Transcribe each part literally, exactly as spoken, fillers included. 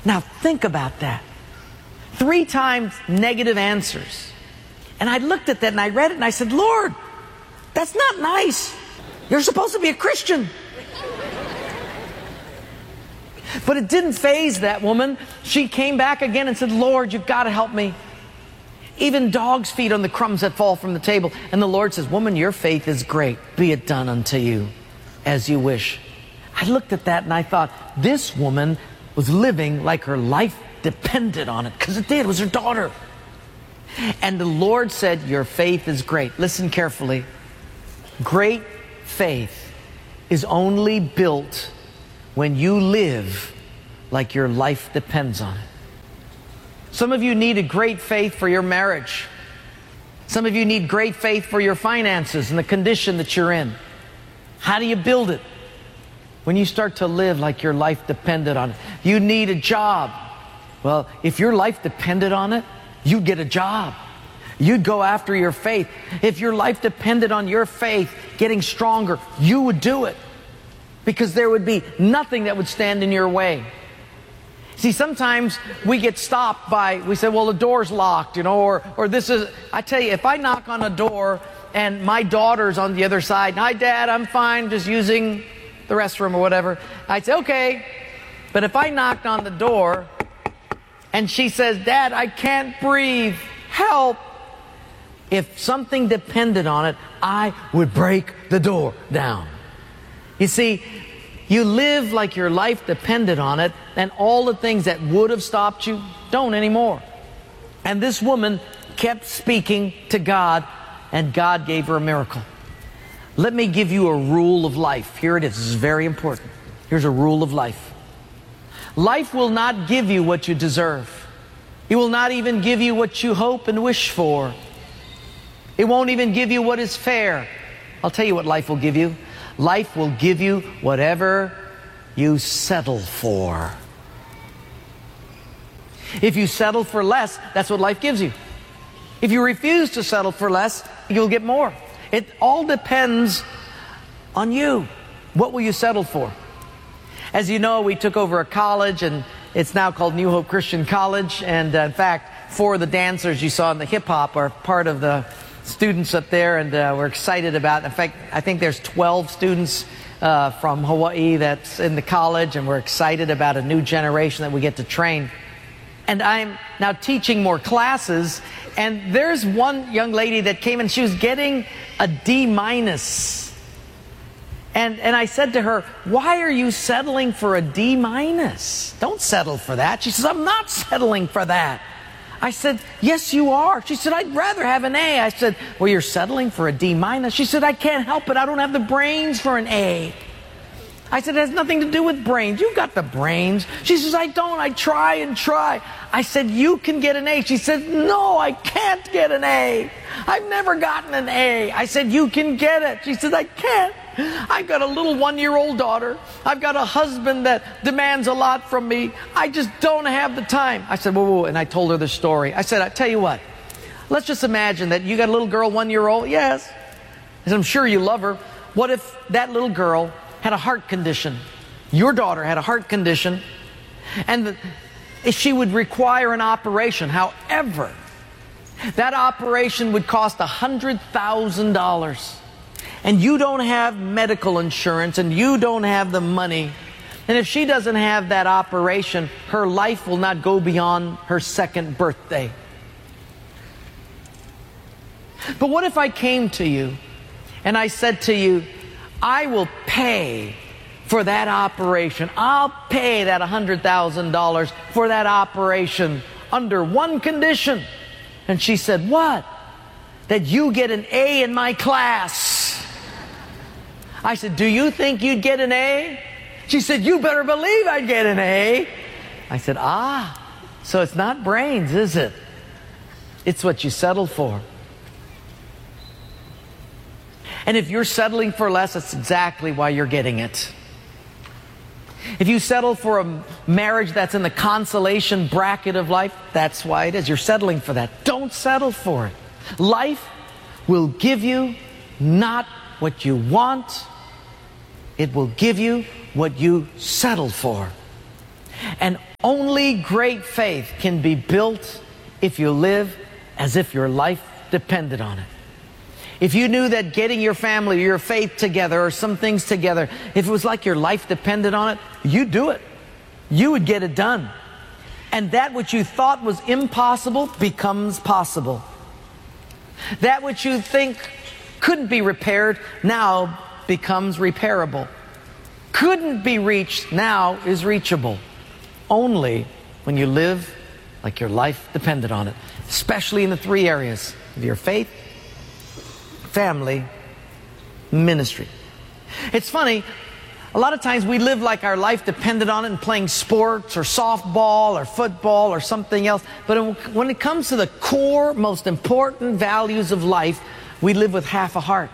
Now think about that. Three times negative answers. And I looked at that and I read it and I said, Lord, that's not nice. You're supposed to be a Christian. But it didn't faze that woman. She came back again and said, Lord, you've got to help me. Even dogs feed on the crumbs that fall from the table. And the Lord says, woman, your faith is great. Be it done unto you as you wish. I looked at that and I thought, this woman was living like her life depended on it, because it did. It was her daughter. And the Lord said, your faith is great. Listen carefully. Great faith is only built when you live like your life depends on it. Some of you need a great faith for your marriage. Some of you need great faith for your finances and the condition that you're in. How do you build it? When you start to live like your life depended on it. You need a job. Well, if your life depended on it, you'd get a job. You'd go after your faith. If your life depended on your faith getting stronger, you would do it. Because there would be nothing that would stand in your way. See, sometimes we get stopped by, we say, well, the door's locked, you know, or, or this is, I tell you, if I knock on a door and my daughter's on the other side, hi, Dad, I'm fine, just using the restroom or whatever, I'd say, okay. But if I knocked on the door and she says, Dad, I can't breathe, help. If something depended on it, I would break the door down. You see, you live like your life depended on it, and all the things that would have stopped you don't anymore. And this woman kept speaking to God, and God gave her a miracle. Let me give you a rule of life. Here it is. This is very important. Here's a rule of life. Life will not give you what you deserve. It will not even give you what you hope and wish for. It won't even give you what is fair. I'll tell you what life will give you. Life will give you whatever you settle for. If you settle for less, that's what life gives you. If you refuse to settle for less, you'll get more. It all depends on you. What will you settle for? As you know, we took over a college, and it's now called New Hope Christian College. And uh, in fact, four of the dancers you saw in the hip-hop are part of the students up there, and uh, we're excited about it. In fact, I think there's twelve students uh, from Hawaii that's in the college, and we're excited about a new generation that we get to train. And I'm now teaching more classes, and there's one young lady that came and she was getting a D minus. And, and I said to her, why are you settling for a D minus? Don't settle for that. She says, I'm not settling for that. I said, yes, you are. She said, I'd rather have an A. I said, well, you're settling for a D minus. She said, I can't help it. I don't have the brains for an A. I said, it has nothing to do with brains. You've got the brains. She says, I don't. I try and try. I said, you can get an A. She said, no, I can't get an A. I've never gotten an A. I said, you can get it. She said, I can't. I've got a little one-year-old daughter. I've got a husband that demands a lot from me. I just don't have the time. I said, whoa, whoa, and I told her the story. I said, I tell you what, let's just imagine that you got a little girl, one-year-old. Yes. I said, I'm sure you love her. What if that little girl had a heart condition? Your daughter had a heart condition, and the, she would require an operation. However, that operation would cost one hundred thousand dollars. And you don't have medical insurance, and you don't have the money. And if she doesn't have that operation, her life will not go beyond her second birthday. But what if I came to you and I said to you, I will pay for that operation. I'll pay that one hundred thousand dollars for that operation under one condition. And she said, what? That you get an A in my class. I said, do you think you'd get an A? She said, you better believe I'd get an A. I said, ah, so it's not brains, is it? It's what you settle for. And if you're settling for less, that's exactly why you're getting it. If you settle for a marriage that's in the consolation bracket of life, that's why it is. You're settling for that. Don't settle for it. Life will give you not what you want. It will give you what you settle for. And only great faith can be built if you live as if your life depended on it. If you knew that getting your family, your faith together, or some things together, if it was like your life depended on it, you'd do it. You would get it done. And that which you thought was impossible becomes possible. That which you think couldn't be repaired now becomes repairable. Couldn't be reached now is reachable. Only when you live like your life depended on it. Especially in the three areas of your faith, family, ministry. It's funny, a lot of times we live like our life depended on it and playing sports or softball or football or something else. But when it comes to the core, most important values of life, we live with half a heart.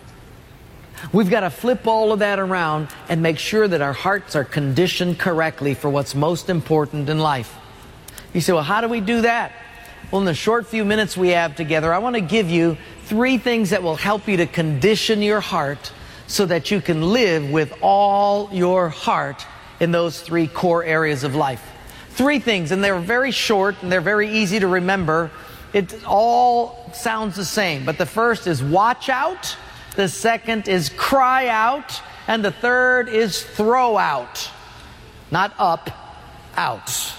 We've got to flip all of that around and make sure that our hearts are conditioned correctly for what's most important in life. You say, well, how do we do that? Well, in the short few minutes we have together, I want to give you three things that will help you to condition your heart so that you can live with all your heart in those three core areas of life. Three things, and they're very short and they're very easy to remember. It all sounds the same, but the first is watch out, the second is cry out, and the third is throw out. Not up, out.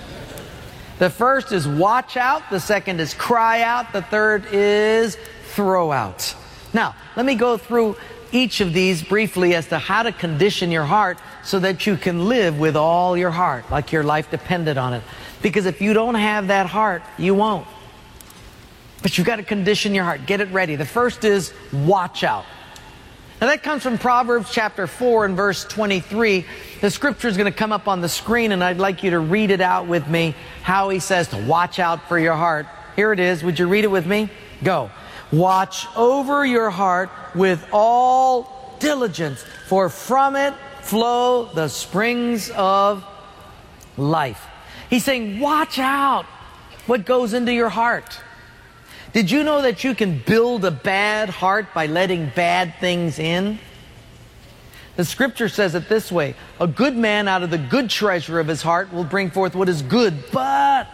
The first is watch out, the second is cry out, the third is throw out. Now, let me go through each of these briefly as to how to condition your heart so that you can live with all your heart, like your life depended on it. Because if you don't have that heart, you won't. But you've got to condition your heart. Get it ready. The first is watch out. Now that comes from Proverbs chapter four and verse twenty-three. The scripture is going to come up on the screen and I'd like you to read it out with me, how he says to watch out for your heart. Here it is. Would you read it with me? Go. Watch over your heart with all diligence, for from it flow the springs of life. He's saying, watch out what goes into your heart. Did you know that you can build a bad heart by letting bad things in? The scripture says it this way, a good man out of the good treasure of his heart will bring forth what is good, but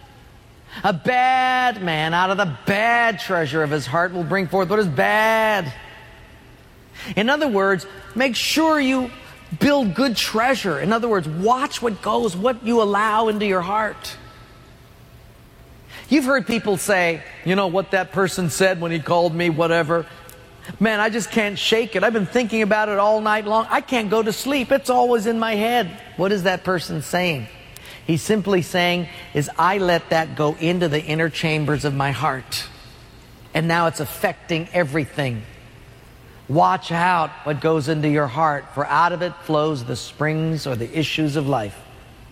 a bad man out of the bad treasure of his heart will bring forth what is bad. In other words, make sure you build good treasure. In other words, watch what goes, what you allow into your heart. You've heard people say, you know what that person said when he called me, whatever. Man, I just can't shake it. I've been thinking about it all night long. I can't go to sleep. It's always in my head. What is that person saying? He's simply saying is I let that go into the inner chambers of my heart. And now it's affecting everything. Watch out what goes into your heart, for out of it flows the springs or the issues of life.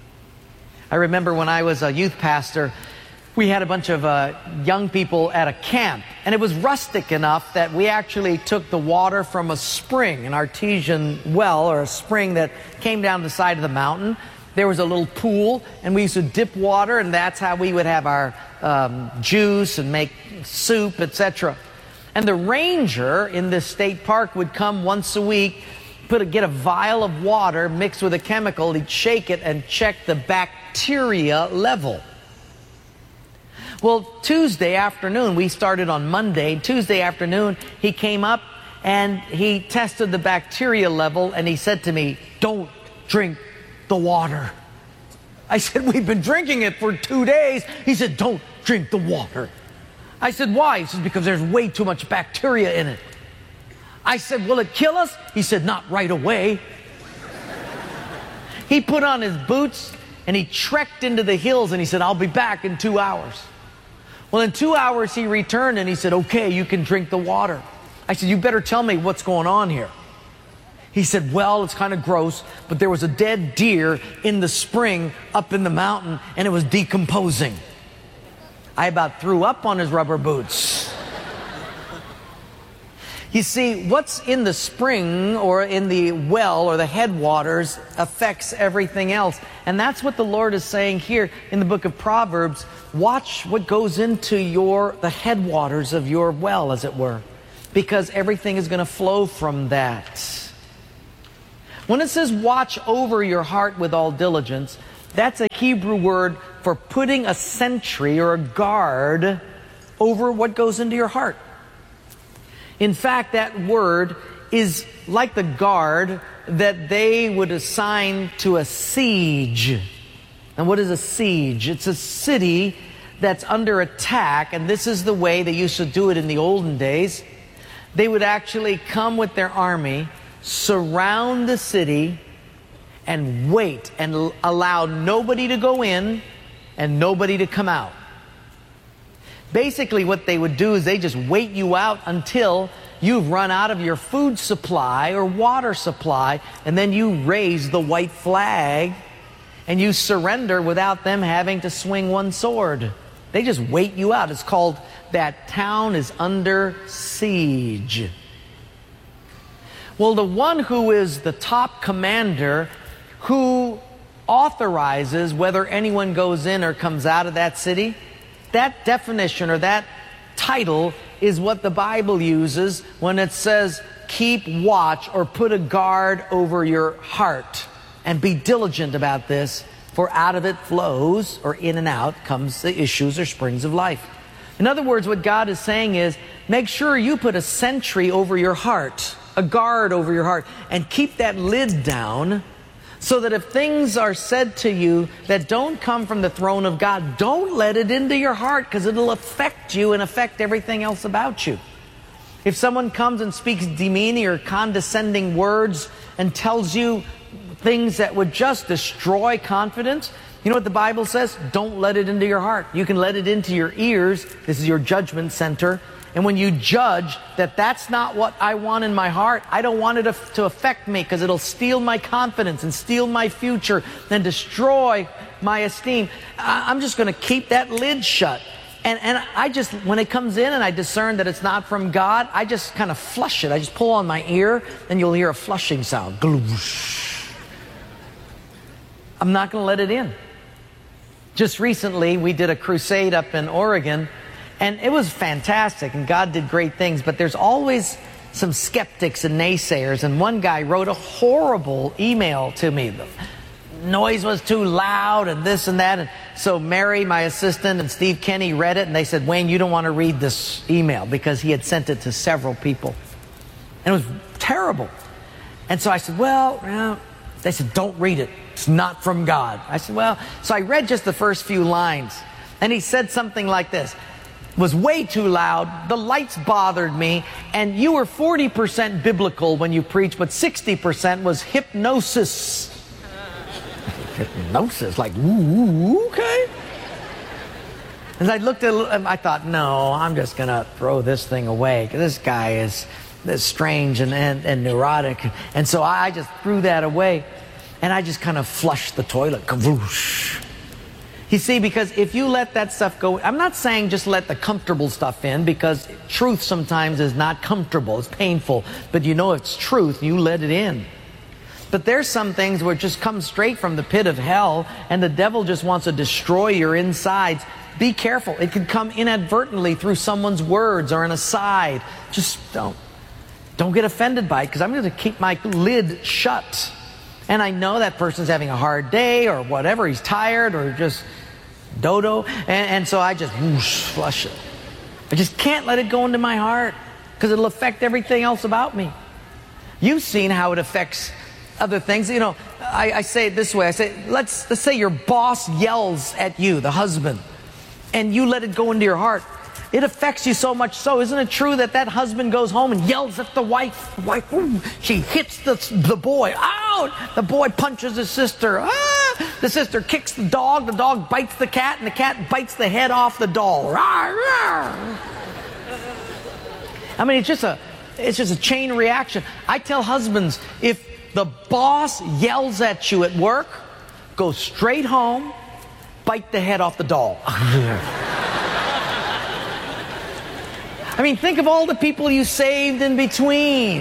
I remember when I was a youth pastor, we had a bunch of uh, young people at a camp, and it was rustic enough that we actually took the water from a spring, an artesian well or a spring that came down the side of the mountain. There was a little pool, and we used to dip water, and that's how we would have our um, juice and make soup, et cetera. And the ranger in this state park would come once a week, put a, get a vial of water mixed with a chemical. He'd shake it and check the bacteria level. Well, Tuesday afternoon, we started on Monday. Tuesday afternoon, he came up and he tested the bacteria level, and he said to me, "Don't drink the water." I said, "We've been drinking it for two days. He said, "Don't drink the water." I said, "Why?" He said, "Because there's way too much bacteria in it." I said, "Will it kill us?" He said, "Not right away." He put on his boots and he trekked into the hills, and he said, "I'll be back in two hours." Well, in two hours he returned and he said, "Okay, you can drink the water." I said, "You better tell me what's going on here." He said, "Well, it's kind of gross, but there was a dead deer in the spring up in the mountain, and it was decomposing." I about threw up on his rubber boots. You see, what's in the spring or in the well or the headwaters affects everything else. And that's what the Lord is saying here in the book of Proverbs. Watch what goes into your the headwaters of your well, as it were, because everything is going to flow from that. When it says watch over your heart with all diligence, that's a Hebrew word for putting a sentry or a guard over what goes into your heart. In fact, that word is like the guard that they would assign to a siege. And what is a siege? It's a city that's under attack, and this is the way they used to do it in the olden days. They would actually come with their army, surround the city, and wait and l- allow nobody to go in and nobody to come out. Basically, what they would do is they just wait you out until you've run out of your food supply or water supply, and then you raise the white flag and you surrender without them having to swing one sword. They just wait you out. It's called that town is under siege. Well, the one who is the top commander, who authorizes whether anyone goes in or comes out of that city, that definition or that title is what the Bible uses when it says keep watch or put a guard over your heart and be diligent about this, for out of it flows, or in and out comes the issues or springs of life. In other words, what God is saying is make sure you put a sentry over your heart, a guard over your heart, and keep that lid down, so that if things are said to you that don't come from the throne of God, don't let it into your heart, because it'll affect you and affect everything else about you. If someone comes and speaks demeaning or condescending words and tells you things that would just destroy confidence, you know what the Bible says? Don't let it into your heart. You can let it into your ears. This is your judgment center. And when you judge that that's not what I want in my heart, I don't want it to affect me, because it'll steal my confidence and steal my future and destroy my esteem, I'm just going to keep that lid shut. And, and I just, when it comes in and I discern that it's not from God, I just kind of flush it. I just pull on my ear and you'll hear a flushing sound. I'm not going to let it in. Just recently, we did a crusade up in Oregon, and it was fantastic, and God did great things, but there's always some skeptics and naysayers, and one guy wrote a horrible email to me. The noise was too loud and this and that, and so Mary, my assistant, and Steve Kenny read it, and they said, Wayne, you don't want to read this email, because he had sent it to several people. And it was terrible. And so I said, well, well, they said, don't read it. It's not from God. I said, well, so I read just the first few lines, and he said something like this. Was way too loud, the lights bothered me, and you were forty percent biblical when you preach, but sixty percent was hypnosis. Hypnosis, like, ooh, okay. And I looked at it, I thought, no, I'm just going to throw this thing away, because this guy is this strange and, and, and neurotic. And so I just threw that away, and I just kind of flushed the toilet, kavoosh. You see, because if you let that stuff go, I'm not saying just let the comfortable stuff in, because truth sometimes is not comfortable, it's painful, but you know it's truth, you let it in. But there's some things where it just comes straight from the pit of hell, and the devil just wants to destroy your insides. Be careful. It can come inadvertently through someone's words or an aside. Just don't. Don't get offended by it, because I'm going to keep my lid shut. And I know that person's having a hard day or whatever. He's tired or just dodo. And, and so I just whoosh, flush it. I just can't let it go into my heart, because it'll affect everything else about me. You've seen how it affects other things. You know, I, I say it this way. I say, let's, let's say your boss yells at you, the husband, and you let it go into your heart. It affects you so much so. Isn't it true that that husband goes home and yells at the wife? The wife, ooh, she hits the, the boy. Out! The boy punches his sister. Ah! The sister kicks the dog. The dog bites the cat, and the cat bites the head off the doll. Rawr, rawr. I mean, it's just a, it's just a chain reaction. I tell husbands, if the boss yells at you at work, go straight home, bite the head off the doll. I mean, think of all the people you saved in between.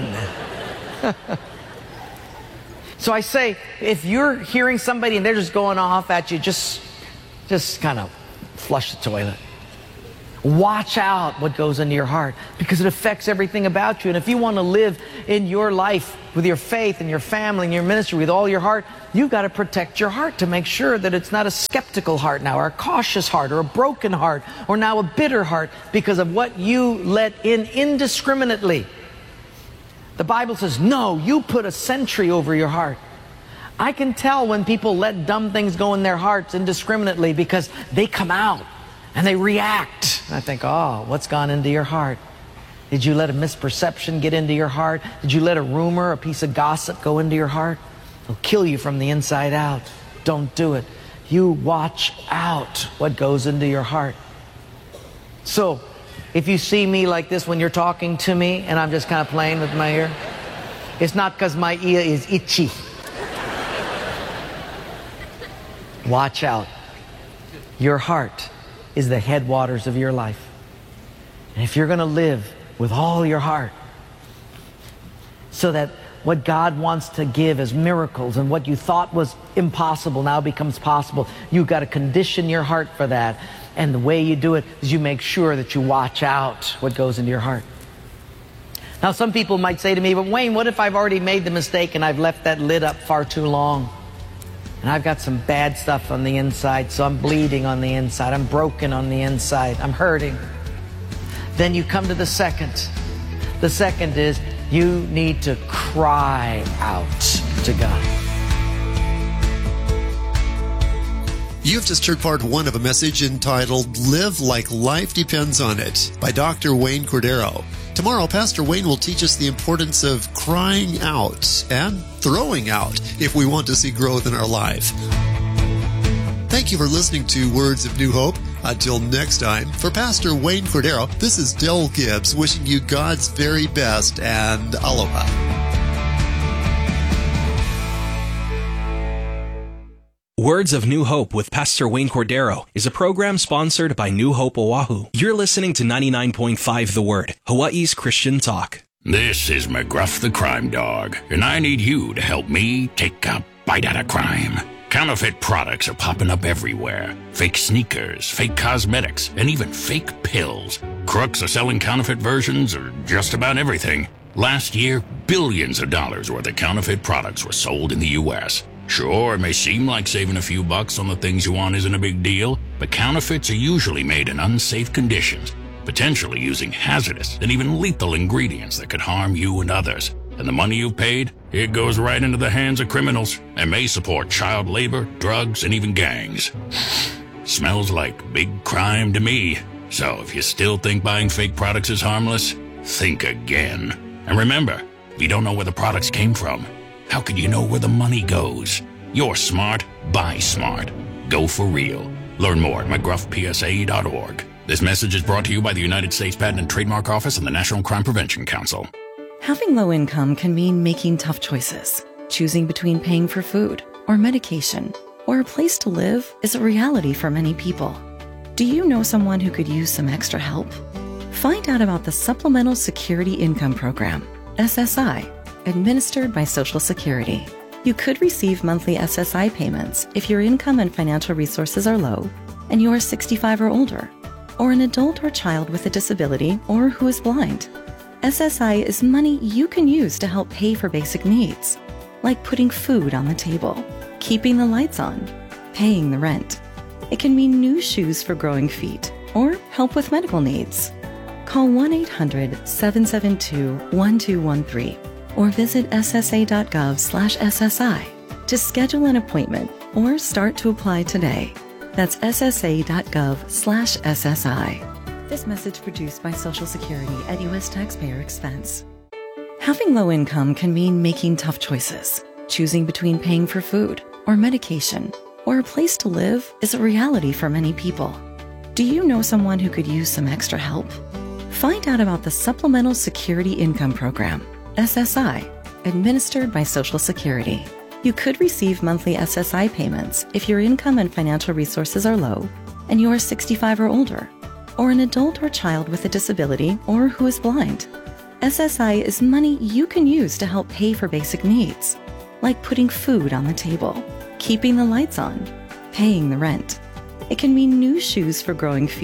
So I say, if you're hearing somebody and they're just going off at you, just, just kind of flush the toilet. Watch out what goes into your heart, because it affects everything about you. And if you want to live in your life with your faith and your family and your ministry with all your heart, you've got to protect your heart to make sure that it's not a skeptical heart now, or a cautious heart, or a broken heart, or now a bitter heart because of what you let in indiscriminately. The Bible says, no, you put a sentry over your heart. I can tell when people let dumb things go in their hearts indiscriminately, because they come out and they react. And I think, oh, what's gone into your heart? Did you let a misperception get into your heart? Did you let a rumor, a piece of gossip go into your heart? It'll kill you from the inside out. Don't do it. You watch out what goes into your heart. So, if you see me like this when you're talking to me and I'm just kind of playing with my ear, it's not because my ear is itchy. Watch out. Your heart is the headwaters of your life. And if you're going to live with all your heart, so that what God wants to give as miracles and what you thought was impossible now becomes possible, you've got to condition your heart for that. And the way you do it is you make sure that you watch out what goes into your heart. Now, some people might say to me, but Wayne, what if I've already made the mistake and I've left that lid up far too long? And I've got some bad stuff on the inside, so I'm bleeding on the inside. I'm broken on the inside. I'm hurting. Then you come to the second. The second is you need to cry out to God. You've just heard part one of a message entitled Live Like Life Depends on It by Doctor Wayne Cordeiro. Tomorrow, Pastor Wayne will teach us the importance of crying out and throwing out if we want to see growth in our life. Thank you for listening to Words of New Hope. Until next time, for Pastor Wayne Cordeiro, this is Del Gibbs wishing you God's very best and aloha. Words of New Hope with Pastor Wayne Cordeiro is a program sponsored by New Hope Oahu. You're listening to ninety-nine point five The Word, Hawaii's Christian talk. This is McGruff the Crime Dog, and I need you to help me take a bite out of crime. Counterfeit products are popping up everywhere. Fake sneakers, fake cosmetics, and even fake pills. Crooks are selling counterfeit versions of just about everything. Last year, billions of dollars worth of counterfeit products were sold in the U S Sure, it may seem like saving a few bucks on the things you want isn't a big deal, but counterfeits are usually made in unsafe conditions, potentially using hazardous and even lethal ingredients that could harm you and others. And the money you've paid, it goes right into the hands of criminals and may support child labor, drugs, and even gangs. Smells like big crime to me. So if you still think buying fake products is harmless, think again. And remember, if you don't know where the products came from, how could you know where the money goes? You're smart, buy smart. Go for real. Learn more at mcgruff p s a dot org. This message is brought to you by the United States Patent and Trademark Office and the National Crime Prevention Council. Having low income can mean making tough choices. Choosing between paying for food or medication or a place to live is a reality for many people. Do you know someone who could use some extra help? Find out about the Supplemental Security Income Program, S S I, administered by Social Security. You could receive monthly S S I payments if your income and financial resources are low and you are sixty-five or older, or an adult or child with a disability or who is blind. S S I is money you can use to help pay for basic needs, like putting food on the table, keeping the lights on, paying the rent. It can mean new shoes for growing feet or help with medical needs. Call one eight hundred, seven seven two, one two one three or visit s s a dot gov slash S S I to schedule an appointment or start to apply today. That's s s a dot gov slash S S I. This message produced by Social Security at U S taxpayer expense. Having low income can mean making tough choices. Choosing between paying for food or medication or a place to live is a reality for many people. Do you know someone who could use some extra help? Find out about the Supplemental Security Income Program, S S I, administered by Social Security. You could receive monthly S S I payments if your income and financial resources are low and you are sixty-five or older, or an adult or child with a disability or who is blind. S S I is money you can use to help pay for basic needs, like putting food on the table, keeping the lights on, paying the rent. It can mean new shoes for growing feet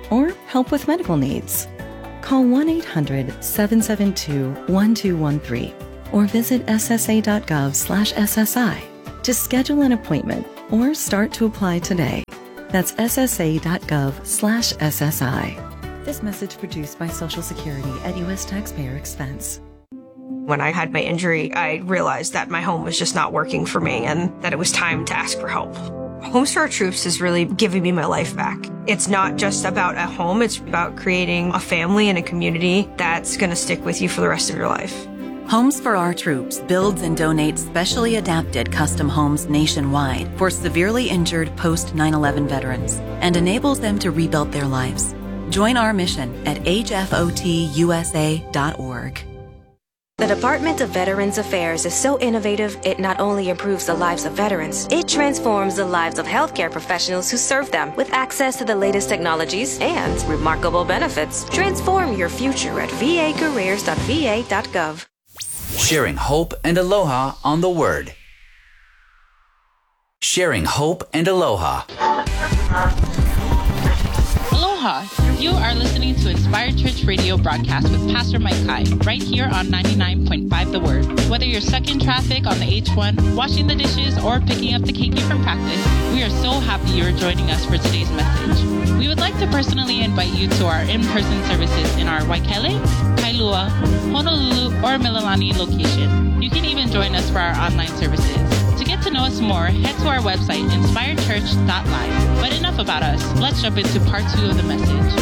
or help with medical needs. Call one eight hundred seven seven two one two one three or visit ssa.gov slash SSI to schedule an appointment or start to apply today. That's ssa.gov slash SSI. This message produced by Social Security at U S taxpayer expense. When I had my injury, I realized that my home was just not working for me and that it was time to ask for help. Homes for Our Troops is really giving me my life back. It's not just about a home, it's about creating a family and a community that's going to stick with you for the rest of your life. Homes for Our Troops builds and donates specially adapted custom homes nationwide for severely injured post nine eleven veterans and enables them to rebuild their lives. Join our mission at H F O T U S A dot org. The Department of Veterans Affairs is so innovative, it not only improves the lives of veterans, it transforms the lives of healthcare professionals who serve them with access to the latest technologies and remarkable benefits. Transform your future at v a careers dot v a dot gov. Sharing hope and aloha on the Word. Sharing hope and aloha. Aloha! You are listening to Inspired Church Radio broadcast with Pastor Mike Kai, right here on ninety-nine point five The Word. Whether you're stuck in traffic on the H one, washing the dishes, or picking up the keiki from practice, we are so happy you're joining us for today's message. We would like to personally invite you to our in-person services in our Waikele, Kailua, Honolulu, or Mililani location. You can even join us for our online services. To get to know us more, head to our website, inspired church dot live. But enough about us. Let's jump into part two of the message.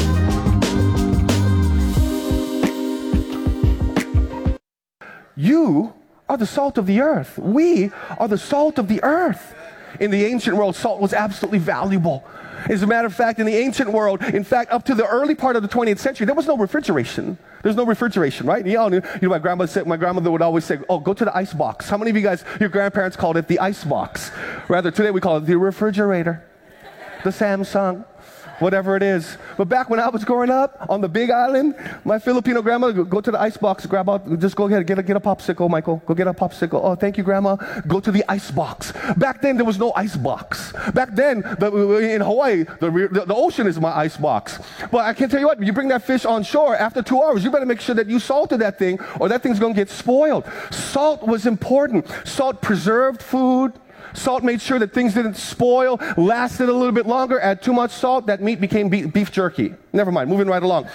You are the salt of the earth. We are the salt of the earth. In the ancient world, salt was absolutely valuable. As a matter of fact, in the ancient world, in fact, up to the early part of the twentieth century, there was no refrigeration. There's no refrigeration, right? You know, you know, my grandmother said, my grandmother would always say, "Oh, go to the ice box." How many of you guys, your grandparents called it the ice box? Rather, today we call it the refrigerator, the Samsung, whatever it is. But back when I was growing up on the Big Island, my Filipino grandma would go to the ice box, grab out, just go ahead, get a, get a popsicle, Michael. Go get a popsicle. Oh, thank you, Grandma. Go to the ice box. Back then, there was no ice box. Back then, the, in Hawaii, the, the, the ocean is my ice box. But I can tell you what, you bring that fish on shore, after two hours, you better make sure that you salted that thing or that thing's going to get spoiled. Salt was important. Salt preserved food. Salt made sure that things didn't spoil, lasted a little bit longer. Add too much salt, that meat became beef, beef jerky. Never mind, moving right along.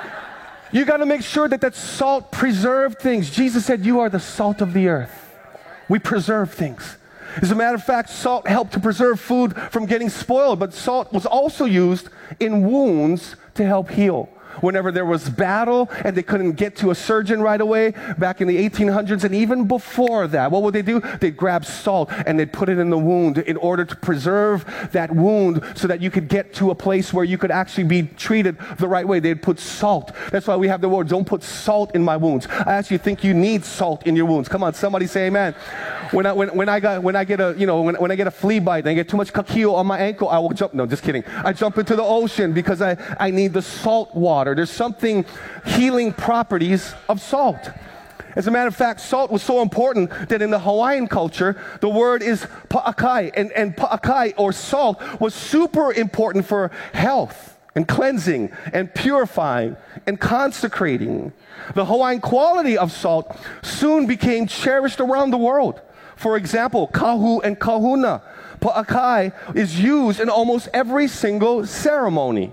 You got to make sure that that salt preserved things. Jesus said, "You are the salt of the earth." We preserve things. As a matter of fact, salt helped to preserve food from getting spoiled, but salt was also used in wounds to help heal. Whenever there was battle and they couldn't get to a surgeon right away, back in the eighteen hundreds and even before that, what would they do? They'd grab salt and they'd put it in the wound in order to preserve that wound so that you could get to a place where you could actually be treated the right way. They'd put salt. That's why we have the word, "Don't put salt in my wounds." I actually think you need salt in your wounds. Come on, somebody say amen. When I, when, when I, got, when I get a, you know, when, when I get a flea bite and I get too much kakio on my ankle, I will jump. No, just kidding. I jump into the ocean because I, I need the salt water. There's something healing properties of salt. As a matter of fact, salt was so important that in the Hawaiian culture, the word is pa'akai. And, and pa'akai, or salt, was super important for health and cleansing and purifying and consecrating. The Hawaiian quality of salt soon became cherished around the world. For example, kahu and kahuna. Pa'akai is used in almost every single ceremony.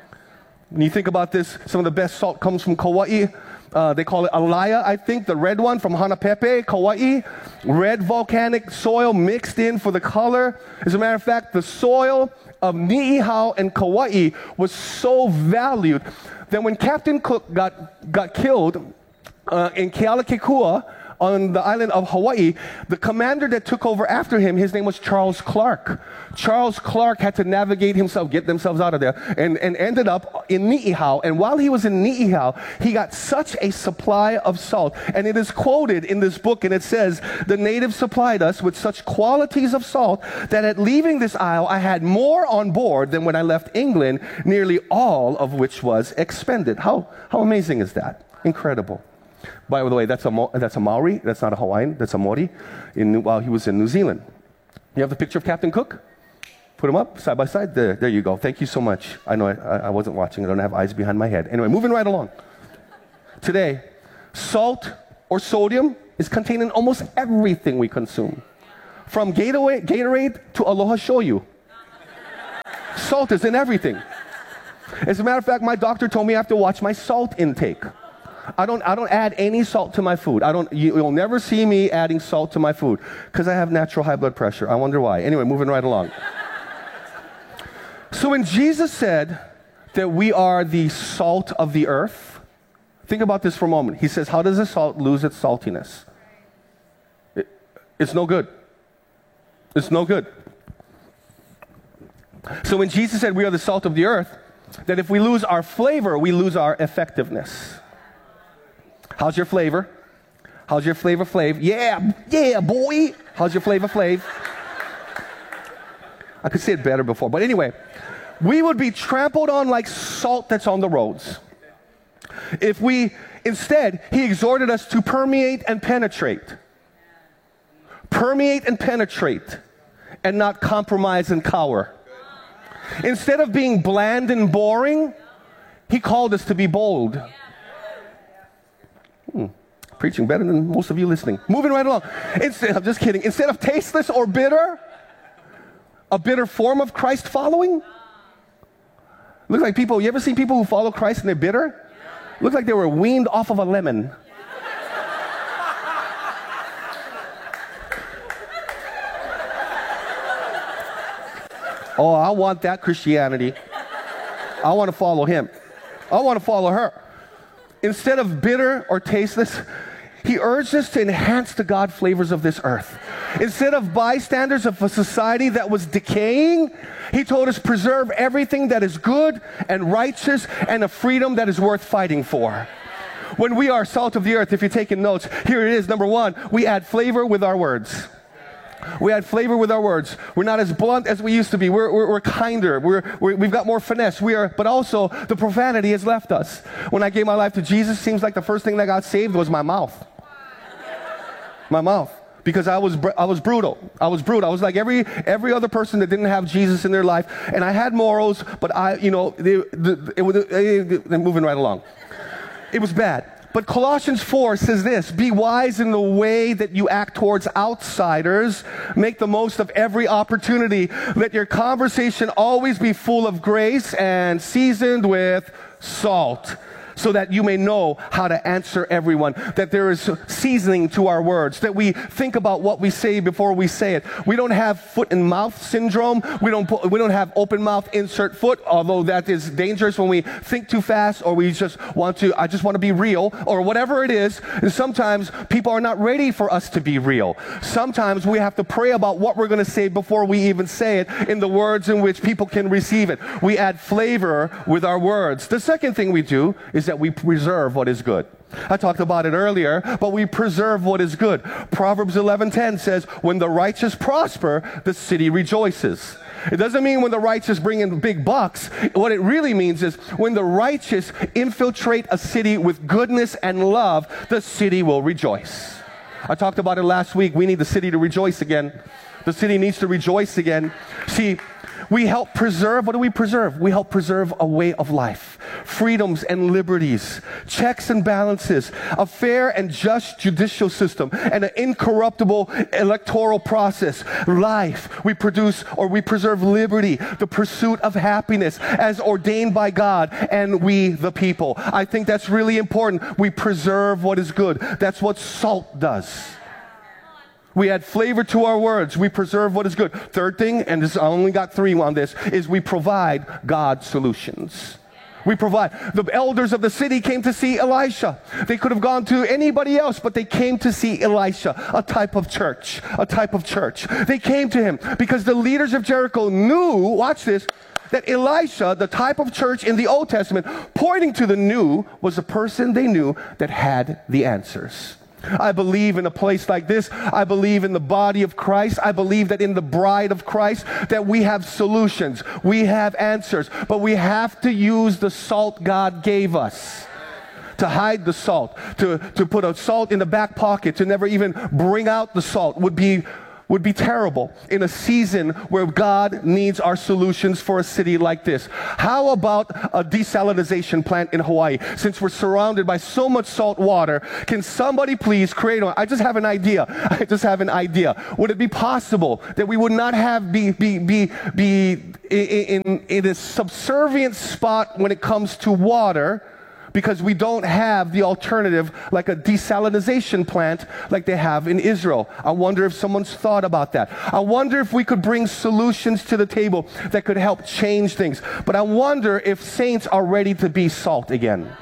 When you think about this, some of the best salt comes from Kauai. Uh, they call it alaya, I think, the red one from Hanapepe, Kauai. Red volcanic soil mixed in for the color. As a matter of fact, the soil of Ni'ihau and Kauai was so valued that when Captain Cook got, got killed uh, in Kealakekua, on the island of Hawaii, the commander that took over after him, his name was Charles Clark. Charles Clark had to navigate himself, get themselves out of there, and, and ended up in Ni'ihau. And while he was in Ni'ihau, he got such a supply of salt. And it is quoted in this book, and it says, "The natives supplied us with such qualities of salt that at leaving this isle, I had more on board than when I left England, nearly all of which was expended." How, how amazing is that? Incredible. By the way, that's a, that's a Maori. That's not a Hawaiian. That's a Maori in, while he was in New Zealand. You have the picture of Captain Cook? Put them up side by side. There, there you go. Thank you so much. I know I, I wasn't watching. I don't have eyes behind my head. Anyway, moving right along. Today, salt or sodium is contained in almost everything we consume. From Gatorade, Gatorade to Aloha Shoyu. Salt is in everything. As a matter of fact, my doctor told me I have to watch my salt intake. I don't, I don't add any salt to my food. I don't, you, you'll never see me adding salt to my food because I have natural high blood pressure. I wonder why. Anyway, moving right along. So when Jesus said that we are the salt of the earth, think about this for a moment. He says, how does the salt lose its saltiness? It, it's no good. It's no good. So when Jesus said we are the salt of the earth, that if we lose our flavor, we lose our effectiveness. How's your flavor? How's your flavor flav? Yeah, yeah, boy. How's your flavor flav? I could say it better before, but anyway, we would be trampled on like salt that's on the roads. If we, instead, he exhorted us to permeate and penetrate. Permeate and penetrate, and not compromise and cower. Instead of being bland and boring, he called us to be bold. Hmm. Preaching better than most of you listening. Moving right along. Instead, I'm just kidding. Instead of tasteless or bitter, a bitter form of Christ following. Look like people, you ever seen people who follow Christ and they're bitter? Look like they were weaned off of a lemon. Oh, I want that Christianity. I want to follow him. I want to follow her. Instead of bitter or tasteless, he urged us to enhance the God flavors of this earth. Instead of bystanders of a society that was decaying, he told us preserve everything that is good and righteous and a freedom that is worth fighting for. When we are salt of the earth, if you're taking notes, here it is. Number one, we add flavor with our words. We add flavor with our words. We're not as blunt as we used to be. We're, we're, we're kinder. We're, we're, we've got more finesse. We are, but also the profanity has left us. When I gave my life to Jesus, it seems like the first thing that got saved was my mouth. My mouth. Because I was, I was brutal. I was brutal. I was like every, every other person that didn't have Jesus in their life. And I had morals, but I, you know, they, the, it, it, they're moving right along. It was bad. But Colossians four says this, be wise in the way that you act towards outsiders. Make the most of every opportunity. Let your conversation always be full of grace and seasoned with salt, so that you may know how to answer everyone, that there is seasoning to our words, that we think about what we say before we say it. We don't have foot and mouth syndrome. We don't put, we don't have open mouth, insert foot, although that is dangerous when we think too fast or we just want to, I just want to be real or whatever it is. And sometimes people are not ready for us to be real. Sometimes we have to pray about what we're going to say before we even say it in the words in which people can receive it. We add flavor with our words. The second thing we do is that we preserve what is good. I talked about it earlier, but we preserve what is good. Proverbs eleven ten says, when the righteous prosper, the city rejoices. It doesn't mean when the righteous bring in big bucks. What it really means is when the righteous infiltrate a city with goodness and love, the city will rejoice. I talked about it last week. We need the city to rejoice again. The city needs to rejoice again. See, we help preserve, what do we preserve? We help preserve a way of life, freedoms and liberties, checks and balances, a fair and just judicial system, and an incorruptible electoral process. Life, we produce or we preserve liberty, the pursuit of happiness as ordained by God, and we the people. I think that's really important. We preserve what is good. That's what salt does. We add flavor to our words. We preserve what is good. Third thing, and this, I only got three on this, is we provide God solutions. We provide. The elders of the city came to see Elisha. They could have gone to anybody else, but they came to see Elisha, a type of church, a type of church. They came to him because the leaders of Jericho knew, watch this, that Elisha, the type of church in the Old Testament, pointing to the new, was a person they knew that had the answers. I believe in a place like this. I believe in the body of Christ. I believe that in the bride of Christ that we have solutions. We have answers. But we have to use the salt God gave us. To hide the salt. To, to put a salt in the back pocket. To never even bring out the salt would be would be terrible in a season where God needs our solutions for a city like this. How about a desalination plant in Hawaii? Since we're surrounded by so much salt water, can somebody please create one? I just have an idea. I just have an idea. Would it be possible that we would not have be be be be in, in, in a subservient spot when it comes to water, because we don't have the alternative like a desalination plant like they have in Israel? I wonder if someone's thought about that. I wonder if we could bring solutions to the table that could help change things. But I wonder if saints are ready to be salt again.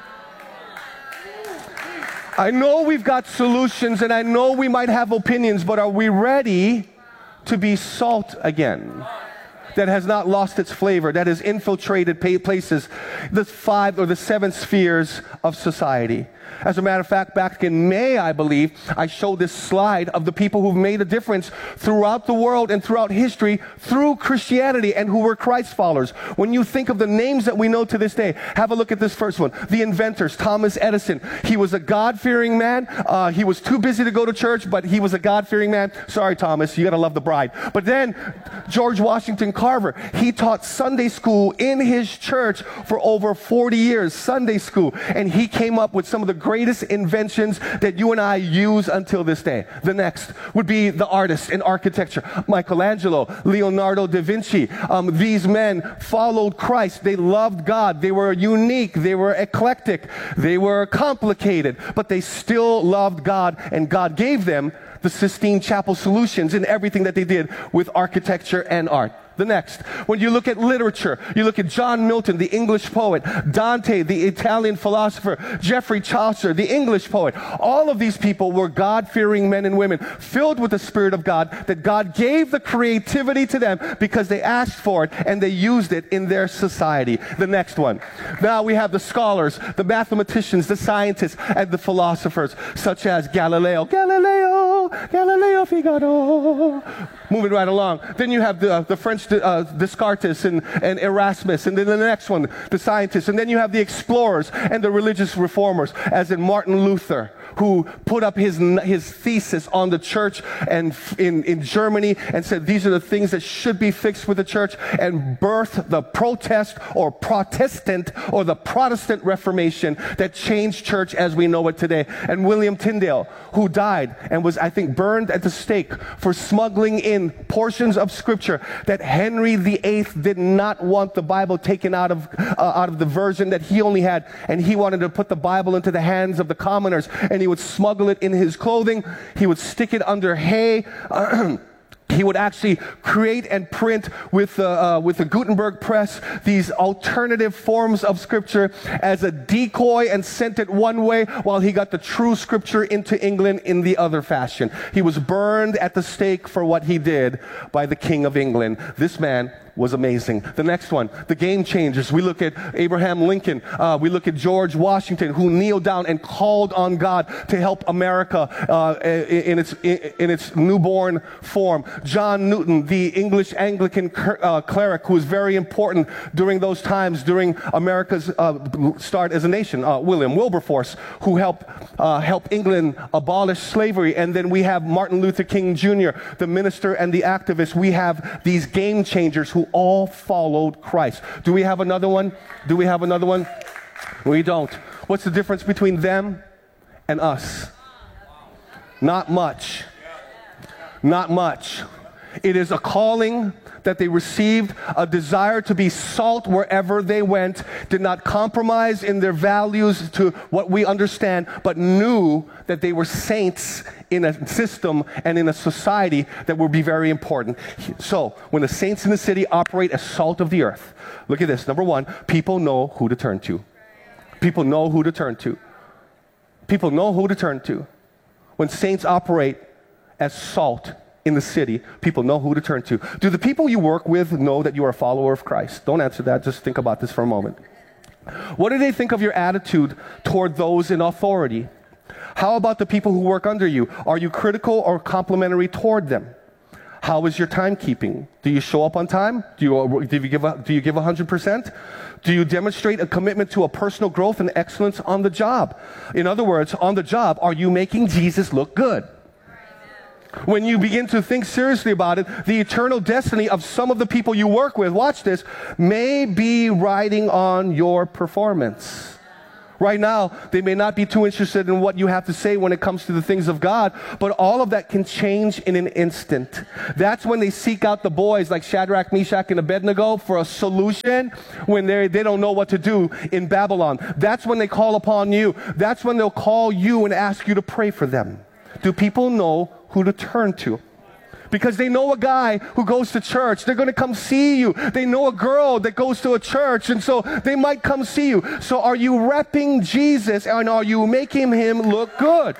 I know we've got solutions and I know we might have opinions, but are we ready to be salt again? That has not lost its flavor, that has infiltrated places, the five or the seven spheres of society. As a matter of fact, back in May, I believe, I showed this slide of the people who've made a difference throughout the world and throughout history through Christianity and who were Christ followers. When you think of the names that we know to this day, have a look at this first one. The inventors, Thomas Edison. He was a God-fearing man. Uh, he was too busy to go to church, but he was a God-fearing man. Sorry, Thomas, you gotta love the bride. But then, George Washington Carver, he taught Sunday school in his church for over forty years, Sunday school. And he came up with some of the greatest inventions that you and I use until this day. The next would be the artists in architecture. Michelangelo, Leonardo da Vinci. Um, these men followed Christ. They loved God. They were unique. They were eclectic. They were complicated, but they still loved God, and God gave them the Sistine Chapel solutions in everything that they did with architecture and art. The next, when you look at literature, you look at John Milton, the English poet, Dante, the Italian philosopher, Geoffrey Chaucer, the English poet. All of these people were God-fearing men and women, filled with the Spirit of God, that God gave the creativity to them because they asked for it and they used it in their society. The next one. Now we have the scholars, the mathematicians, the scientists, and the philosophers, such as Galileo. Galileo, Galileo Figaro. Moving right along. Then you have the, uh, the French uh, Descartes and, and Erasmus, and then the next one, the scientists. And then you have the explorers and the religious reformers, as in Martin Luther, who put up his, his thesis on the church and in, in Germany and said these are the things that should be fixed with the church, and birthed the protest or Protestant or the Protestant Reformation that changed church as we know it today. And William Tyndale, who died and was, I think, burned at the stake for smuggling in portions of Scripture that Henry the Eighth did not want the Bible taken out of, uh, out of the version that he only had, and he wanted to put the Bible into the hands of the commoners, and he would smuggle it in his clothing. He would stick it under hay. He would actually create and print with the, uh, with the Gutenberg press these alternative forms of Scripture as a decoy and sent it one way while he got the true Scripture into England in the other fashion. He was burned at the stake for what he did by the King of England. This man was amazing. The next one, the game changers. We look at Abraham Lincoln. Uh, we look at George Washington, who kneeled down and called on God to help America uh, in its in, in its newborn form. John Newton, the English Anglican uh, cleric, who was very important during those times, during America's uh, start as a nation. Uh, William Wilberforce, who helped uh, help England abolish slavery. And then we have Martin Luther King Junior, the minister and the activist. We have these game changers who all followed Christ. Do we have another one? Do we have another one? We don't. What's the difference between them and us? Not much. Not much. It is a calling that they received, a desire to be salt wherever they went, did not compromise in their values to what we understand, but knew that they were saints in a system and in a society that would be very important. So, when the saints in the city operate as salt of the earth, look at this. Number one, people know who to turn to. People know who to turn to. People know who to turn to. When saints operate as salt in the city, people know who to turn to. Do the people you work with know that you are a follower of Christ? Don't answer that. Just think about this for a moment. What do they think of your attitude toward those in authority? How about the people who work under you? Are you critical or complimentary toward them? How is your timekeeping? Do you show up on time? Do you, do you give a, do you give one hundred percent? Do you demonstrate a commitment to a personal growth and excellence on the job? In other words, on the job, are you making Jesus look good? When you begin to think seriously about it, the eternal destiny of some of the people you work with, watch this, may be riding on your performance. Right now, they may not be too interested in what you have to say when it comes to the things of God, but all of that can change in an instant. That's when they seek out the boys like Shadrach, Meshach, and Abednego for a solution when they they don't know what to do in Babylon. That's when they call upon you. That's when they'll call you and ask you to pray for them. Do people know who to turn to? Because they know a guy who goes to church. They're going to come see you. They know a girl that goes to a church, and so they might come see you. So are you repping Jesus, and are you making him look good?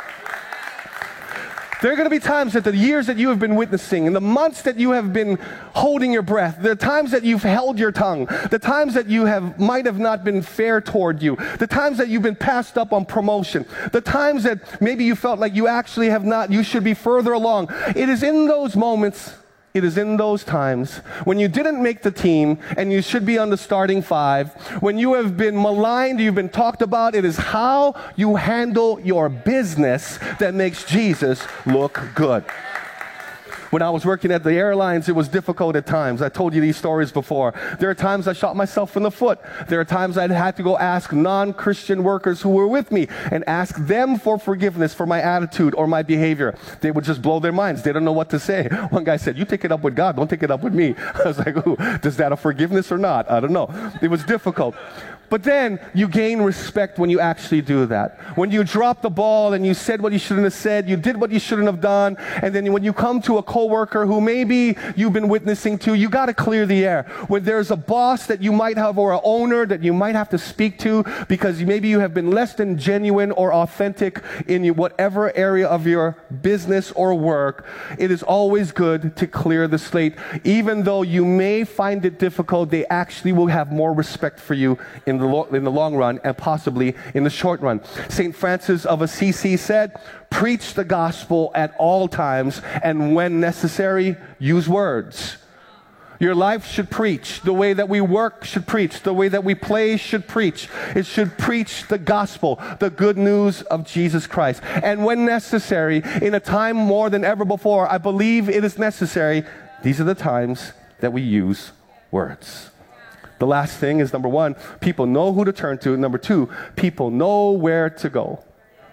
There are going to be times that the years that you have been witnessing and the months that you have been holding your breath, the times that you've held your tongue, the times that you have might have not been fair toward you, the times that you've been passed up on promotion, the times that maybe you felt like you actually have not, you should be further along. It is in those moments, it is in those times when you didn't make the team and you should be on the starting five, when you have been maligned, you've been talked about, it is how you handle your business that makes Jesus look good. When I was working at the airlines, it was difficult at times. I told you these stories before. There are times I shot myself in the foot. There are times I had to go ask non-Christian workers who were with me and ask them for forgiveness for my attitude or my behavior. They would just blow their minds. They don't know what to say. One guy said, "You take it up with God, don't take it up with me." I was like, "Ooh, does that a forgiveness or not?" I don't know. It was difficult. But then you gain respect when you actually do that. When you drop the ball and you said what you shouldn't have said, you did what you shouldn't have done, and then when you come to a coworker who maybe you've been witnessing to, you got to clear the air. When there's a boss that you might have or an owner that you might have to speak to because maybe you have been less than genuine or authentic in whatever area of your business or work, it is always good to clear the slate. Even though you may find it difficult, they actually will have more respect for you in the, lo- in the long run and possibly in the short run. Saint Francis of Assisi said, "Preach the gospel at all times, and when necessary, use words." Your life should preach. The way that we work should preach. The way that we play should preach. It should preach the gospel, the good news of Jesus Christ. And when necessary, in a time more than ever before, I believe it is necessary, these are the times that we use words. The last thing is, number one, people know who to turn to. Number two, people know where to go.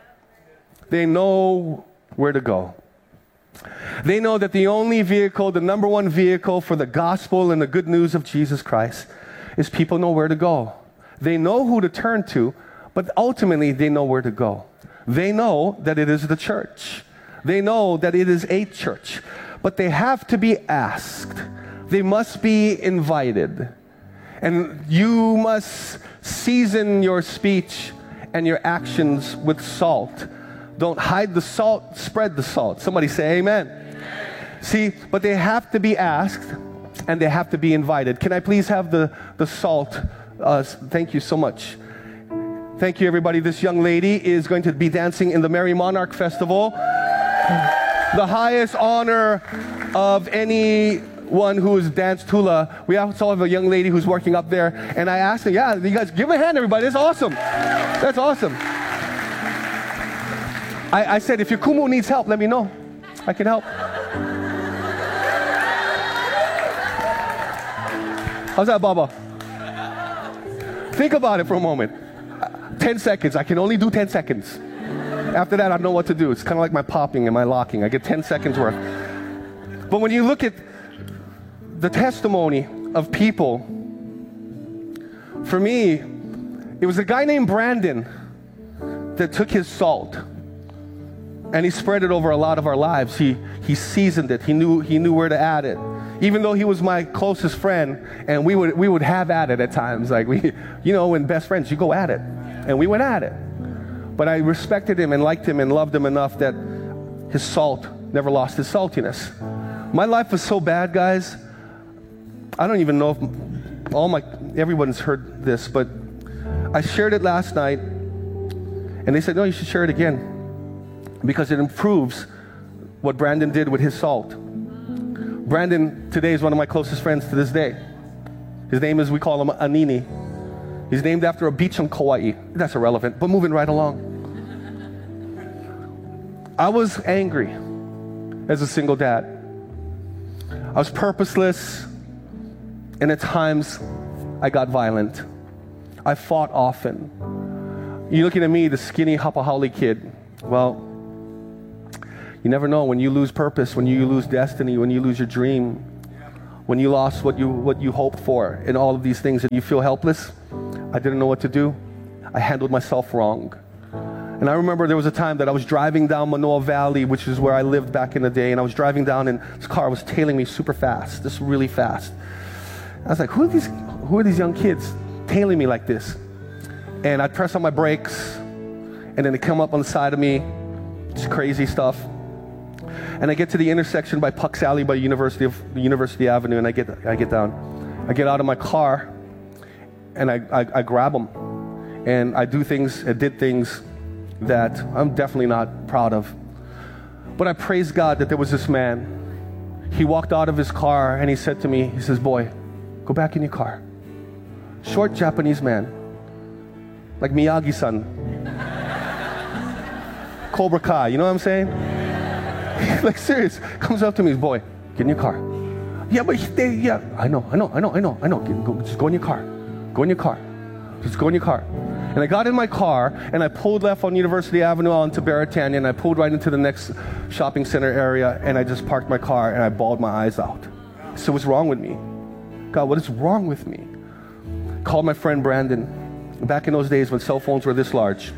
They know where to go. They know that the only vehicle, the number one vehicle for the gospel and the good news of Jesus Christ is people know where to go. They know who to turn to, but ultimately they know where to go. They know that it is the church. They know that it is a church, but they have to be asked. They must be invited. And you must season your speech and your actions with salt. Don't hide the salt, spread the salt. Somebody say amen. Amen. See, but they have to be asked and they have to be invited. Can I please have the, the salt? Uh, thank you so much. Thank you, everybody. This young lady is going to be dancing in the Merry Monarch Festival. The highest honor of any one who has danced hula. We also have a young lady who's working up there, and I asked her, yeah, you guys give a hand, everybody. That's awesome. That's awesome. I, I said, if your kumu needs help, let me know. I can help. How's that, Baba? Think about it for a moment. ten seconds. I can only do ten seconds. After that, I know what to do. It's kind of like my popping and my locking. I get ten seconds worth. But when you look at the testimony of people, for me, it was a guy named Brandon that took his salt and he spread it over a lot of our lives. He he seasoned it. He knew he knew where to add it. Even though he was my closest friend, and we would we would have at it at times. Like we, you know, when best friends, you go at it, and we went at it. But I respected him and liked him and loved him enough that his salt never lost his saltiness. My life was so bad, guys. I don't even know if all my, everyone's heard this, but I shared it last night, and they said, no, you should share it again, because it improves what Brandon did with his salt. Brandon today is one of my closest friends to this day. His name is, we call him Anini. He's named after a beach in Kauai. That's irrelevant, but moving right along. I was angry, as a single dad. I was purposeless, and at times I got violent. I fought often. You're looking at me, the skinny Hapahali kid. Well, you never know when you lose purpose, when you lose destiny, when you lose your dream, when you lost what you what you hoped for, and all of these things, and you feel helpless. I didn't know what to do. I handled myself wrong. And I remember there was a time that I was driving down Manoa Valley, which is where I lived back in the day, and I was driving down, and this car was tailing me super fast, just really fast. I was like, who are these, who are these young kids tailing me like this? And I'd press on my brakes, and then they come up on the side of me, just crazy stuff. And I get to the intersection by Puck's Alley by University of University Avenue, and I get I get down. I get out of my car, and I, I, I grab them, and I do things, I did things that I'm definitely not proud of. But I praise God that there was this man. He walked out of his car, and he said to me, he says, boy, go back in your car. Short Japanese man, like Miyagi-san. Cobra Kai, you know what I'm saying? Like serious, comes up to me, boy, get in your car. Yeah, but they, yeah, I know, I know, I know, I know, I know. Get, go, just go in your car. Go in your car. Just go in your car. And I got in my car, and I pulled left on University Avenue onto Baratania, and I pulled right into the next shopping center area, and I just parked my car, and I bawled my eyes out. So what's wrong with me? God, what is wrong with me? Called my friend Brandon. Back in those days when cell phones were this large.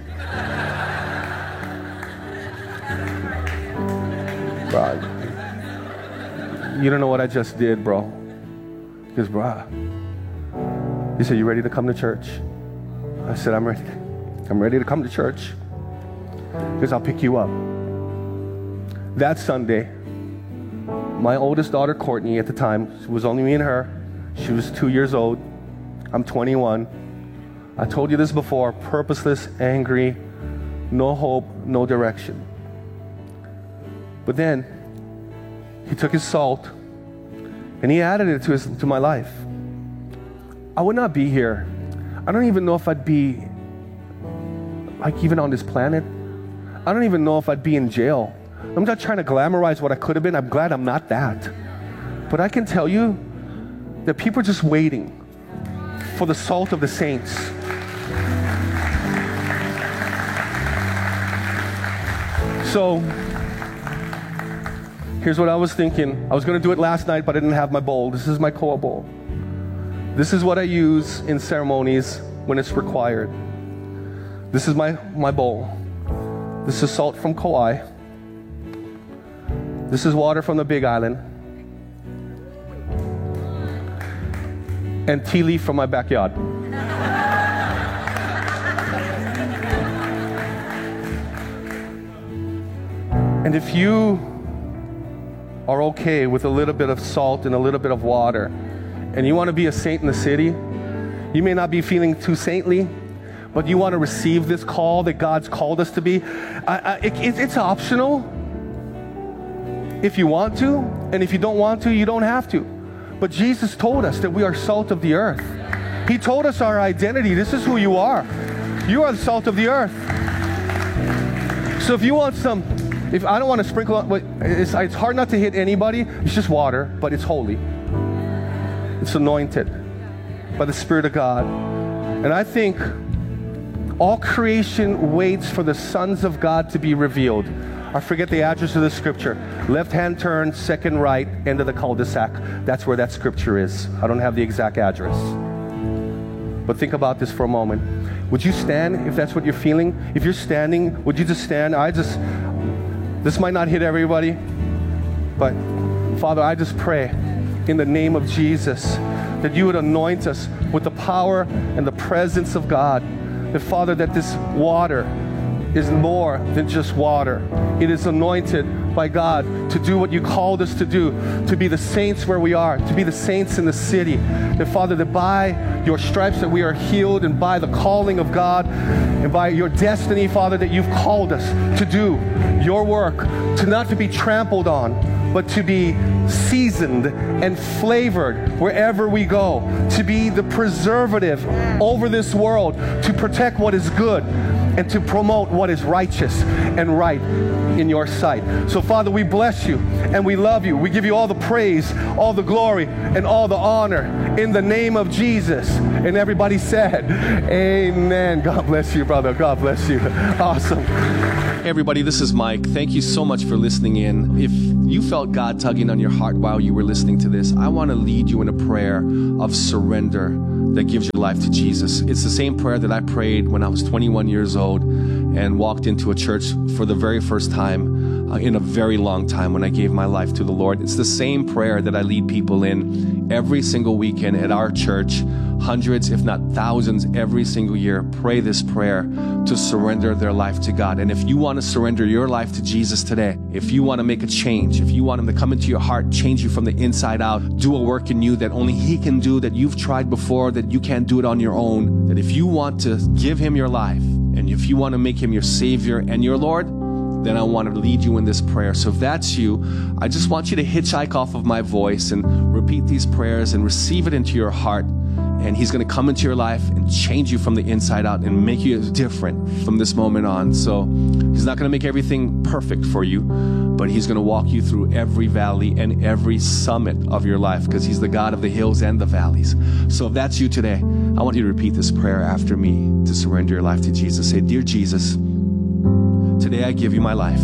Bro, you don't know what I just did, bro. Because, bro, he said, you ready to come to church? I said, I'm ready. I'm ready to come to church. Because I'll pick you up. That Sunday, my oldest daughter, Courtney, at the time, it was only me and her. She was two years old. I'm twenty-one. I told you this before, purposeless, angry, no hope, no direction. But then, he took his salt, and he added it to, his, to my life. I would not be here. I don't even know if I'd be, like, even on this planet. I don't even know if I'd be in jail. I'm not trying to glamorize what I could have been. I'm glad I'm not that. But I can tell you that people are just waiting for the salt of the saints. So, here's what I was thinking. I was going to do it last night, but I didn't have my bowl. This is my koa bowl. This is what I use in ceremonies when it's required. This is my, my bowl. This is salt from Kauai. This is water from the Big Island. And tea leaf from my backyard. And if you are okay with a little bit of salt and a little bit of water, and you want to be a saint in the city, you may not be feeling too saintly, but you want to receive this call that God's called us to be. I, I, it, it's optional if you want to, and if you don't want to, you don't have to. But Jesus told us that we are salt of the earth. He told us our identity. This is who you are. You are the salt of the earth. So if you want some, if I don't want to sprinkle on, it's, it's hard not to hit anybody. It's just water, but it's holy. It's anointed by the Spirit of God. And I think all creation waits for the sons of God to be revealed. I forget the address of the scripture. Left hand turn, second right, end of the cul-de-sac. That's where that scripture is. I don't have the exact address. But think about this for a moment. Would you stand if that's what you're feeling? If you're standing, would you just stand? I just, this might not hit everybody, but Father, I just pray in the name of Jesus that you would anoint us with the power and the presence of God. That, Father, that this water is more than just water. It is anointed by God to do what you called us to do, to be the saints where we are, to be the saints in the city. That, Father, that by your stripes that we are healed, and by the calling of God, and by your destiny, Father, that you've called us to do your work, to not to be trampled on, but to be seasoned and flavored wherever we go, to be the preservative over this world, to protect what is good. and to promote what is righteous and right in your sight. So Father, we bless you and we love you. We give you all the praise, all the glory, and all the honor in the name of Jesus. And everybody said, amen. God bless you, brother. God bless you. Awesome. Hey everybody, this is Mike. Thank you so much for listening in. If you felt God tugging on your heart while you were listening to this, I want to lead you in a prayer of surrender that gives your life to Jesus. It's the same prayer that I prayed when I was twenty-one years old and walked into a church for the very first time uh, in a very long time when I gave my life to the Lord. It's the same prayer that I lead people in every single weekend at our church. Hundreds, if not thousands, every single year pray this prayer to surrender their life to God. And if you want to surrender your life to Jesus today, if you want to make a change, if you want Him to come into your heart, change you from the inside out, do a work in you that only He can do, that you've tried before, that you can't do it on your own, that if you want to give Him your life, and if you want to make Him your Savior and your Lord, then I want to lead you in this prayer. So if that's you, I just want you to hitchhike off of my voice and repeat these prayers and receive it into your heart. And He's going to come into your life and change you from the inside out and make you different from this moment on. So He's not going to make everything perfect for you, but He's going to walk you through every valley and every summit of your life, because He's the God of the hills and the valleys. So if that's you today, I want you to repeat this prayer after me to surrender your life to Jesus. Say, Dear Jesus, today I give you my life.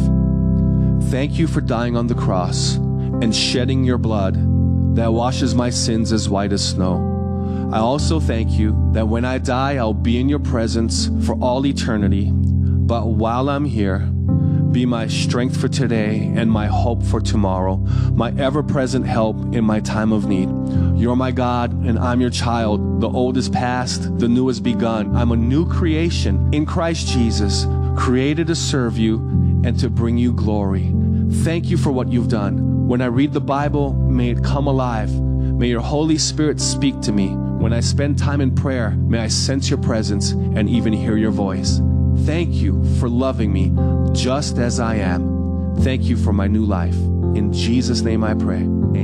Thank you for dying on the cross and shedding your blood that washes my sins as white as snow. I also thank you that when I die, I'll be in your presence for all eternity. But while I'm here, be my strength for today and my hope for tomorrow, my ever-present help in my time of need. You're my God, and I'm your child. The old is past, the new has begun. I'm a new creation in Christ Jesus, created to serve you and to bring you glory. Thank you for what you've done. When I read the Bible, may it come alive. May your Holy Spirit speak to me. When I spend time in prayer, may I sense your presence and even hear your voice. Thank you for loving me just as I am. Thank you for my new life. In Jesus' name I pray.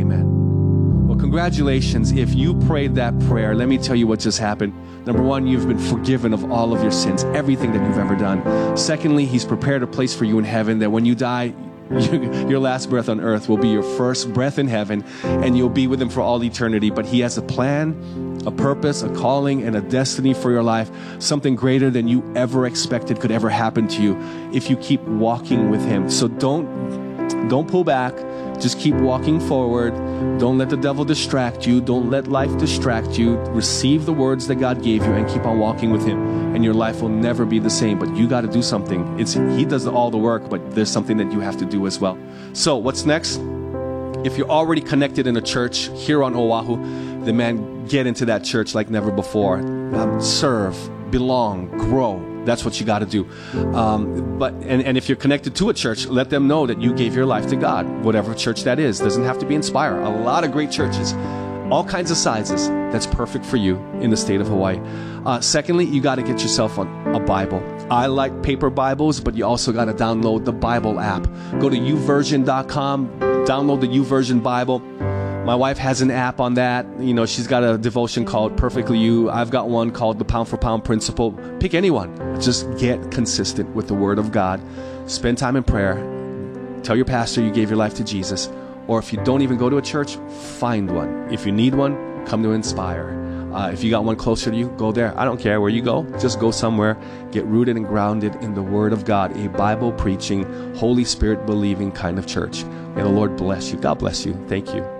Amen. Well, congratulations. If you prayed that prayer, let me tell you what just happened. Number one, you've been forgiven of all of your sins, everything that you've ever done. Secondly, He's prepared a place for you in heaven that when you die, your last breath on earth will be your first breath in heaven, and you'll be with Him for all eternity. But He has a plan, a purpose, a calling, and a destiny for your life, something greater than you ever expected could ever happen to you if you keep walking with Him. So don't, don't pull back. Just keep walking forward. Don't let the devil distract you. Don't let life distract you. Receive the words that God gave you and keep on walking with Him, and your life will never be the same. But you got to do something. It's He does all the work, but there's something that you have to do as well. So what's next? If you're already connected in a church here on Oahu, then man, get into that church like never before. Um, serve, belong, grow. That's what you got to do. Um, but and, and if you're connected to a church, let them know that you gave your life to God, whatever church that is. Doesn't have to be Inspire. A lot of great churches, all kinds of sizes. That's perfect for you in the state of Hawaii. Uh, secondly, you got to get yourself on a Bible. I like paper Bibles, but you also got to download the Bible app. Go to u version dot com, download the YouVersion Bible. My wife has an app on that. You know, she's got a devotion called Perfectly You. I've got one called the Pound for Pound Principle. Pick anyone. Just get consistent with the Word of God. Spend time in prayer. Tell your pastor you gave your life to Jesus. Or if you don't even go to a church, find one. If you need one, come to Inspire. Uh, if you got one closer to you, go there. I don't care where you go. Just go somewhere. Get rooted and grounded in the Word of God. A Bible-preaching, Holy Spirit-believing kind of church. May the Lord bless you. God bless you. Thank you.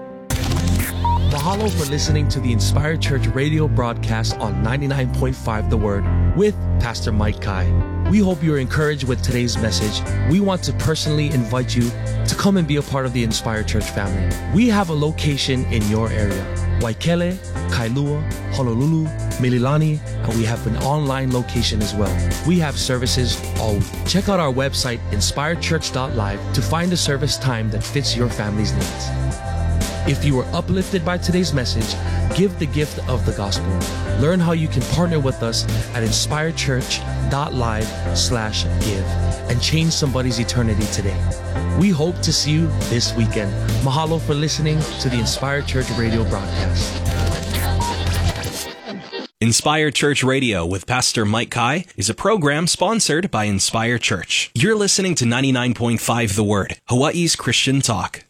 Mahalo for listening to the Inspired Church radio broadcast on ninety-nine point five The Word with Pastor Mike Kai. We hope you're encouraged with today's message. We want to personally invite you to come and be a part of the Inspired Church family. We have a location in your area: Waikele, Kailua, Honolulu, Mililani, and we have an online location as well. We have services all week. Check out our website, inspired church dot live, to find a service time that fits your family's needs. If you were uplifted by today's message, give the gift of the gospel. Learn how you can partner with us at inspired church dot live slash give and change somebody's eternity today. We hope to see you this weekend. Mahalo for listening to the Inspired Church radio broadcast. Inspire Church Radio with Pastor Mike Kai is a program sponsored by Inspire Church. You're listening to ninety-nine point five The Word, Hawaii's Christian talk.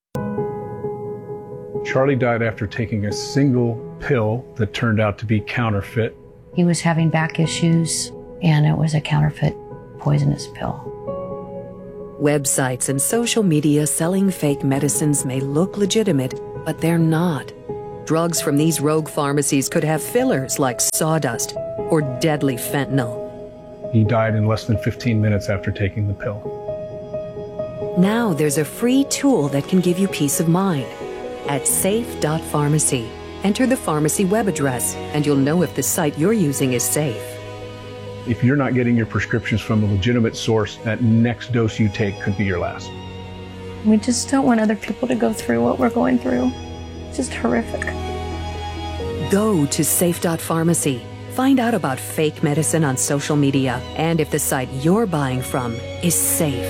Charlie died after taking a single pill that turned out to be counterfeit. He was having back issues, and it was a counterfeit poisonous pill. Websites and social media selling fake medicines may look legitimate, but they're not. Drugs from these rogue pharmacies could have fillers like sawdust or deadly fentanyl. He died in less than fifteen minutes after taking the pill. Now there's a free tool that can give you peace of mind. At safe dot pharmacy, enter the pharmacy web address, and you'll know if the site you're using is safe. If you're not getting your prescriptions from a legitimate source, that next dose you take could be your last. We just don't want other people to go through what we're going through. It's just horrific. Go to safe dot pharmacy. Find out about fake medicine on social media and if the site you're buying from is safe.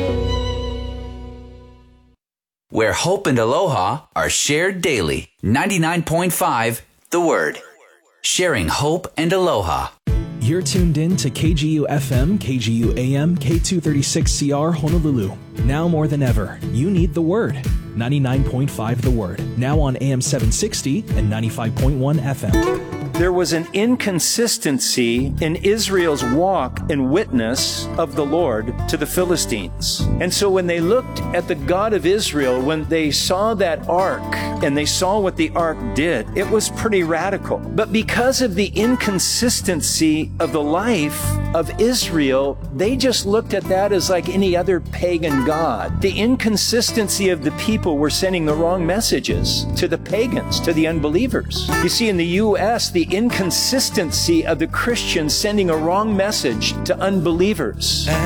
Where hope and aloha are shared daily. ninety-nine point five The Word. Sharing hope and aloha. You're tuned in to K G U F M, K G U A M, K two thirty-six C R Honolulu. Now more than ever, you need the Word. ninety-nine point five The Word. Now on A M seven sixty and ninety-five point one F M. There was an inconsistency in Israel's walk and witness of the Lord to the Philistines. And so when they looked at the God of Israel, when they saw that ark and they saw what the ark did, it was pretty radical. But because of the inconsistency of the life of Israel, they just looked at that as like any other pagan god. The inconsistency of the people were sending the wrong messages to the pagans, to the unbelievers. You see, in the U S, the inconsistency of the Christians sending a wrong message to unbelievers